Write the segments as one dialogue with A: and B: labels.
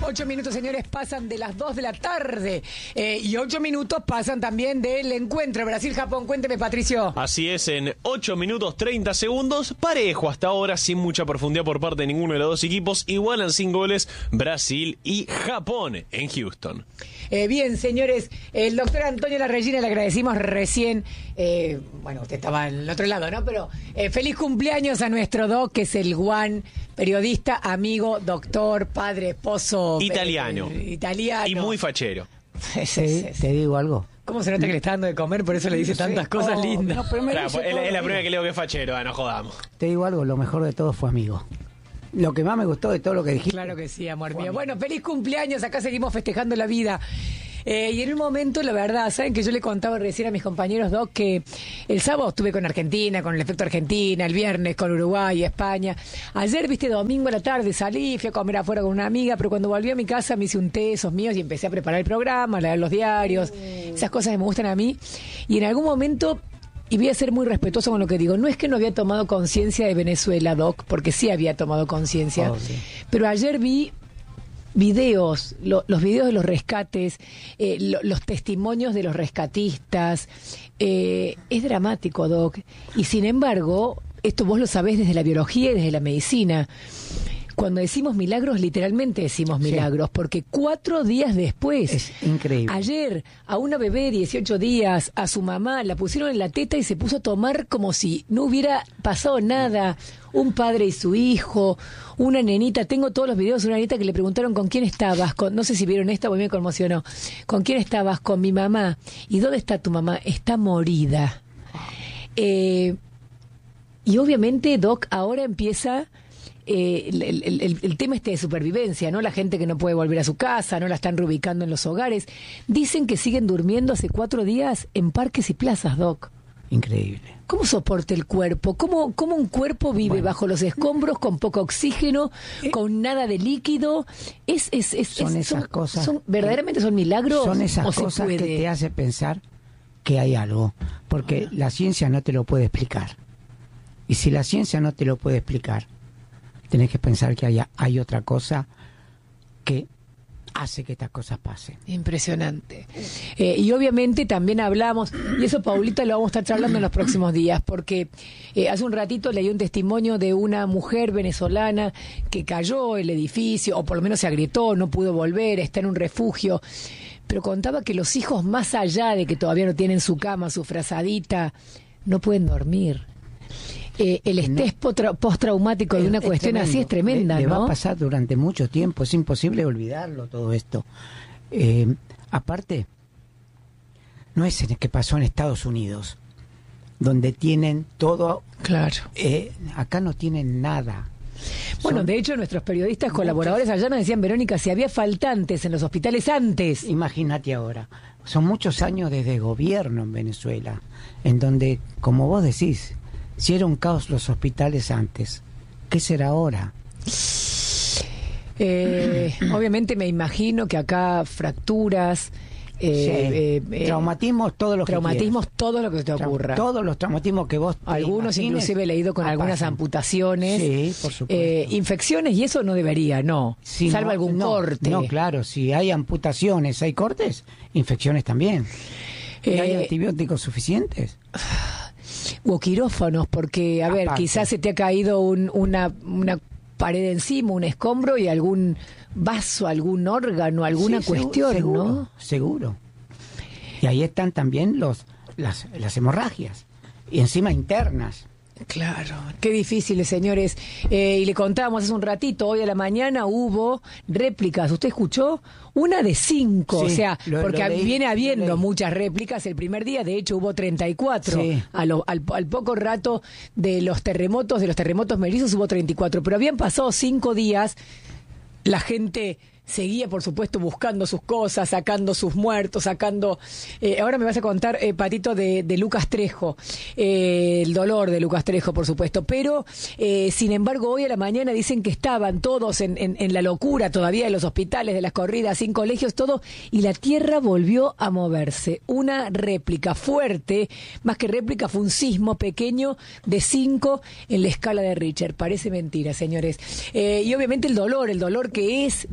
A: 8 minutos, señores, pasan de las 2 de la tarde. Y 8 minutos pasan también del encuentro Brasil-Japón. Cuénteme, Patricio.
B: Así es, en 8 minutos 30 segundos, parejo hasta ahora, sin mucha profundidad por parte de ninguno de los dos equipos. Igualan sin goles Brasil y Japón en Houston.
A: Bien, señores, el doctor Antonio Larregina, le agradecimos recién. Bueno, usted estaba al otro lado, ¿no? Pero feliz cumpleaños a nuestro doc, que es el Juan, periodista, amigo, doctor, padre, esposo.
B: Italiano.
A: Italiano.
B: Y muy fachero.
A: Sí.
C: Te digo algo.
A: ¿Cómo se nota que le está dando de comer? Por eso le dice tantas cosas lindas.
C: No, pero
B: Claro, es la primera que leo que es fachero, no jodamos.
C: Te digo algo, lo mejor de todo fue amigo. Lo que más me gustó de todo lo que dijiste.
A: Claro que sí, amor mío. Bueno, feliz cumpleaños, acá seguimos festejando la vida. Y en un momento, la verdad, ¿saben que yo le contaba recién a mis compañeros, Doc, que el sábado estuve con Argentina, con el efecto Argentina, el viernes con Uruguay y España. Ayer, domingo a la tarde salí, fui a comer afuera con una amiga, pero cuando volví a mi casa me hice un té, esos míos, y empecé a preparar el programa, a leer los diarios, esas cosas que me gustan a mí. Y en algún momento... Y voy a ser muy respetuoso con lo que digo. No es que no había tomado conciencia de Venezuela, Doc, porque sí había tomado conciencia. Sí. Pero ayer vi videos, los videos de los rescates, los testimonios de los rescatistas. Es dramático, Doc. Y sin embargo, esto vos lo sabés desde la biología y desde la medicina. Cuando decimos milagros, literalmente decimos milagros, sí. Porque 4 días después,
C: es increíble.
A: Ayer, a una bebé de 18 días, a su mamá, la pusieron en la teta y se puso a tomar como si no hubiera pasado nada. Un padre y su hijo, una nenita, tengo todos los videos de una nenita que le preguntaron con quién estabas, no sé si vieron esta, porque me conmocionó. ¿Con quién estabas? Con mi mamá. ¿Y dónde está tu mamá? Está morida. Y obviamente, Doc, ahora empieza... el tema de supervivencia, ¿no? La gente que no puede volver a su casa, no la están reubicando en los hogares. Dicen que siguen durmiendo hace 4 días en parques y plazas, Doc.
C: Increíble.
A: ¿Cómo soporta el cuerpo? ¿Cómo un cuerpo vive bajo los escombros, con poco oxígeno, con nada de líquido?
C: Esas cosas.
A: ¿Verdaderamente son milagros?
C: Son esas cosas que te hace pensar que hay algo. Porque la ciencia no te lo puede explicar. Y si la ciencia no te lo puede explicar, tenés que pensar que hay otra cosa que hace que estas cosas pasen.
A: Impresionante. Y obviamente también hablamos, y eso, Paulita, lo vamos a estar charlando en los próximos días, porque hace un ratito leí un testimonio de una mujer venezolana que cayó el edificio, o por lo menos se agrietó, no pudo volver, está en un refugio, pero contaba que los hijos, más allá de que todavía no tienen su cama, su frazadita, no pueden dormir. El estrés postraumático de una cuestión tremendo. Así es tremenda,
C: le
A: ¿no?
C: va a pasar durante mucho tiempo, es imposible olvidarlo todo esto. Aparte, no es el que pasó en Estados Unidos, donde tienen todo.
A: Claro.
C: Acá no tienen nada.
A: Bueno, de hecho, nuestros periodistas colaboradores allá nos decían, Verónica, si había faltantes en los hospitales antes.
C: Imagínate ahora. Son muchos años desde gobierno en Venezuela, en donde, como vos decís, si era un caos los hospitales antes, ¿qué será ahora?
A: Obviamente me imagino que acá fracturas,
C: traumatismos, todo lo
A: que te ocurra.
C: Todos los traumatismos que vos
A: algunos inclusive he leído con algunas amputaciones,
C: sí, por supuesto.
A: Infecciones, y eso no debería, no,
C: sí,
A: salvo algún corte.
C: No, claro, si hay amputaciones, hay cortes, infecciones también. ¿Hay antibióticos suficientes?
A: O quirófanos, porque, a ver, quizás se te ha caído una pared encima, un escombro y algún vaso, algún órgano, alguna cuestión,
C: seguro,
A: ¿no?
C: Seguro. Y ahí están también las hemorragias, y encima internas.
A: Claro, qué difíciles, señores. Y le contábamos hace un ratito, hoy a la mañana hubo réplicas. ¿Usted escuchó? Una de 5, sí, o sea, porque viene habiendo muchas réplicas el primer día, de hecho hubo 34. Sí. Al poco rato de los terremotos mellizos hubo 34, pero habían pasado 5 días, la gente seguía, por supuesto, buscando sus cosas, sacando sus muertos, ahora me vas a contar, Patito, de Lucas Trejo, el dolor de Lucas Trejo, por supuesto, pero sin embargo hoy a la mañana dicen que estaban todos en la locura todavía de los hospitales, de las corridas, sin colegios, todo, y la tierra volvió a moverse. Una réplica fuerte, más que réplica, fue un sismo pequeño de 5 en la escala de Richter. Parece mentira, señores. Y obviamente el dolor que es de los hermanos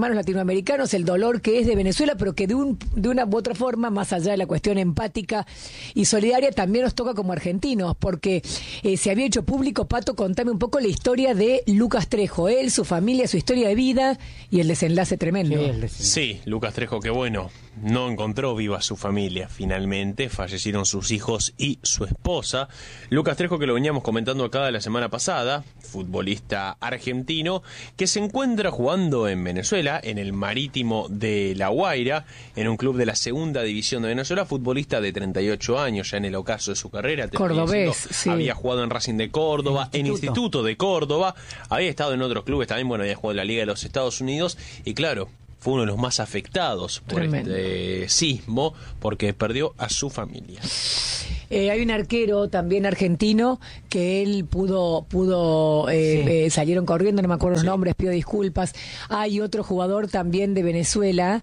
A: hermanos latinoamericanos, el dolor que es de Venezuela, pero que de una u otra forma, más allá de la cuestión empática y solidaria, también nos toca como argentinos, porque se había hecho público. Pato, contame un poco la historia de Lucas Trejo, él, su familia, su historia de vida y el desenlace tremendo.
B: Sí, Lucas Trejo, que bueno, no encontró viva a su familia finalmente, fallecieron sus hijos y su esposa. Lucas Trejo, que lo veníamos comentando acá la semana pasada, futbolista argentino, que se encuentra jugando en Venezuela, en el Marítimo de La Guaira, en un club de la segunda división de Venezuela, futbolista de 38 años, ya en el ocaso de su carrera.
A: Cordobés, sí.
B: Había jugado en Racing de Córdoba, en Instituto de Córdoba, había estado en otros clubes también, bueno, había jugado en la Liga de los Estados Unidos, y claro, fue uno de los más afectados por este sismo, porque perdió a su familia.
A: Hay un arquero también argentino que él pudo salieron corriendo, no me acuerdo los nombres, pido disculpas. Hay otro jugador también de Venezuela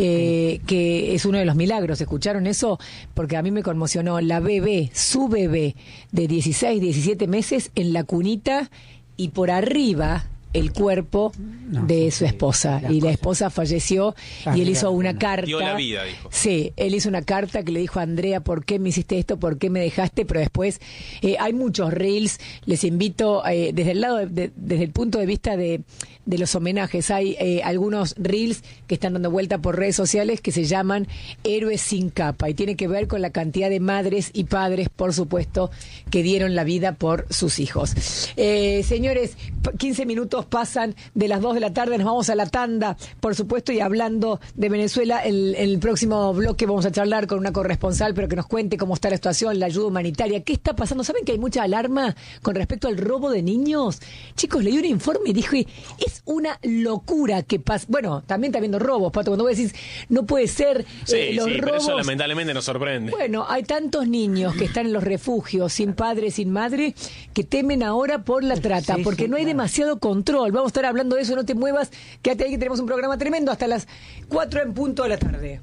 A: que es uno de los milagros. ¿Escucharon eso? Porque a mí me conmocionó. La bebé, su bebé de 16, 17 meses en la cunita y por arriba el cuerpo de su esposa, y la esposa falleció y él hizo una carta.
B: Dio la vida, dijo.
A: Sí, él hizo una carta que le dijo a Andrea: ¿por qué me hiciste esto? ¿Por qué me dejaste? Pero después hay muchos reels, les invito desde el lado desde el punto de vista de los homenajes, hay algunos reels que están dando vuelta por redes sociales que se llaman Héroes sin capa, y tiene que ver con la cantidad de madres y padres, por supuesto, que dieron la vida por sus hijos. Señores, 15 minutos pasan de las 2 de la tarde, nos vamos a la tanda, por supuesto, y hablando de Venezuela, el próximo bloque vamos a charlar con una corresponsal, pero que nos cuente cómo está la situación, la ayuda humanitaria, qué está pasando. ¿Saben que hay mucha alarma con respecto al robo de niños? Chicos, leí un informe y dije, es una locura que pasa. Bueno, también está habiendo robos, Pato, cuando vos decís, no puede ser los robos.
B: Pero eso lamentablemente nos sorprende.
A: Bueno, hay tantos niños que están en los refugios, sin padre, sin madre, que temen ahora por la trata, porque no hay demasiado control. Vamos a estar hablando de eso, no te muevas, quédate ahí que tenemos un programa tremendo hasta las 4 en punto de la tarde.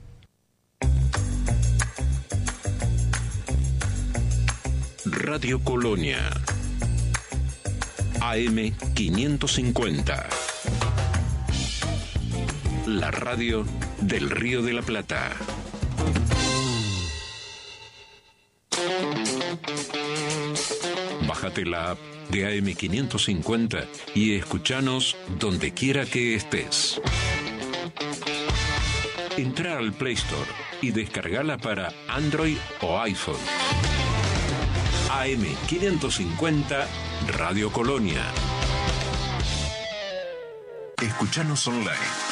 D: Radio Colonia, AM 550, la radio del Río de la Plata. Bájate la app de AM 550 y escuchanos donde quiera que estés. Entra al Play Store y descargala para Android o iPhone. AM 550 Radio Colonia. Escuchanos online.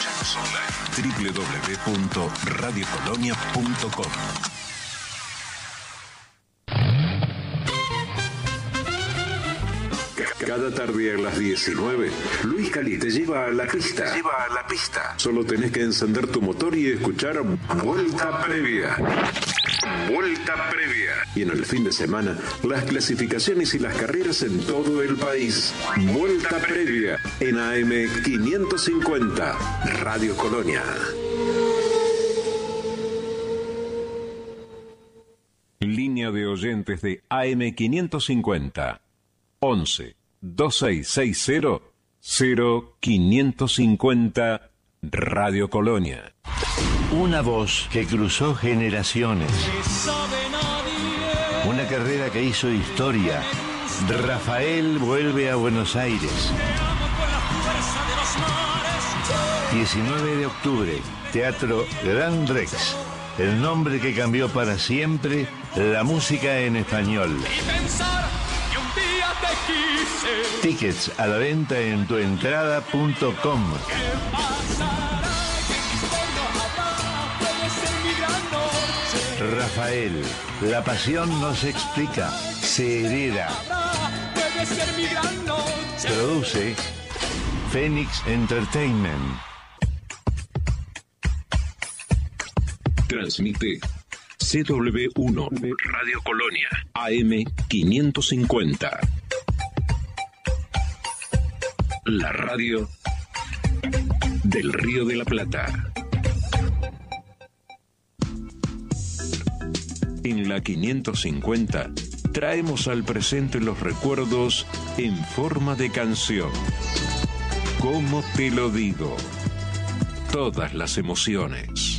D: www.radiocolonia.com. Cada tarde a las 19, Luis Cali te lleva a la pista. Solo tenés que encender tu motor y escuchar Vuelta Previa. Y en el fin de semana, las clasificaciones y las carreras en todo el país. Vuelta Previa en AM 550, Radio Colonia. Línea de oyentes de AM 550. 11 2660 0550 Radio Colonia.
E: Una voz que cruzó generaciones. Una carrera que hizo historia. Rafael vuelve a Buenos Aires. 19 de octubre, Teatro Gran Rex. El nombre que cambió para siempre la música en español. Tickets a la venta en tuentrada.com. Rafael, la pasión no se explica, se hereda. Produce Phoenix Entertainment.
D: Transmite CW1 Radio Colonia AM 550. La radio del Río de la Plata. En la 550 traemos al presente los recuerdos en forma de canción. ¿Cómo te lo digo? todas las emociones.